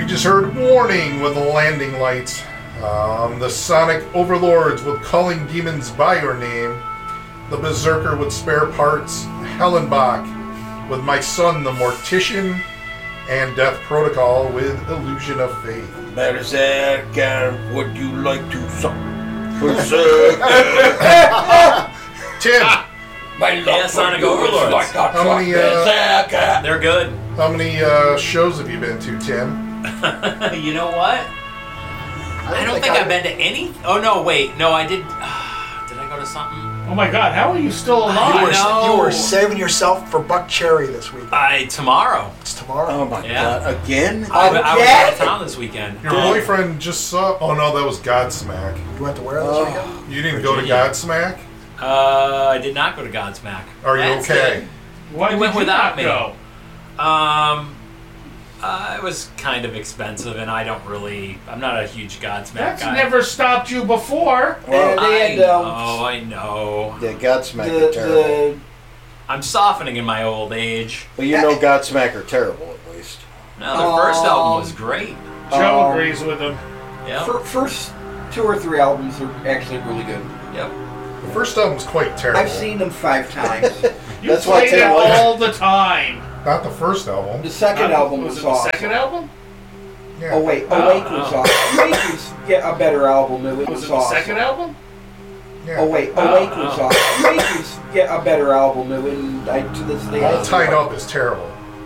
just heard warning with the landing lights. The Sonic Overlords with calling demons by your name. The Berserker with spare parts. Hellenbach with my son, the Mortician. And Death Protocol with Illusion of Faith. Berserker, would you like to suck? Berserker. Tim! My love Sonic for you is Overlords. like a How many, Berserker. They're good. How many shows have you been to, Tim? You know what? I don't think I've been to any. Oh no, wait, no, I did. Did I go to something? Oh my God, how are you still alive? You were saving yourself for Buck Cherry this week. Tomorrow. It's tomorrow. Oh my Yeah. God, again? I was out of town this weekend. Your boyfriend just saw... Oh no, that was Godsmack. You went to where this weekend? You didn't go to Godsmack? I did not go to Godsmack. Are you okay? Why You did went you without not me. go? It was kind of expensive, and I'm not a huge Godsmack That's guy. never stopped you before. Well, I know. Yeah, Godsmack are terrible. I'm softening in my old age. Well, you know Godsmack are terrible, at least. No, their first album was great. Joe agrees with him. Yeah. First 2 or 3 albums are actually really good. Yep. The first album's quite terrible. I've seen them 5 times. You That's why played it Tim likes- all the time. Not the first album. The second album was it the awesome. second album? Yeah. Oh wait, Awake was awesome. Awake was a better album. It was Was it the awesome. second album? Yeah. Oh wait, Awake was awesome. Awake was a better album. To this day. All Tied Up is terrible.